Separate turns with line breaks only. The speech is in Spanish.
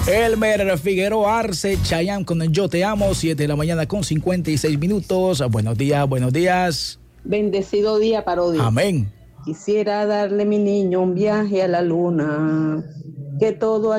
Elmer Figueroa Arce, Chayanne con el Yo Te Amo, 7 de la mañana con 56 minutos. Buenos días, buenos días.
Bendecido día, Parodia.
Amén.
Quisiera darle, mi niño, un viaje a la luna, que todo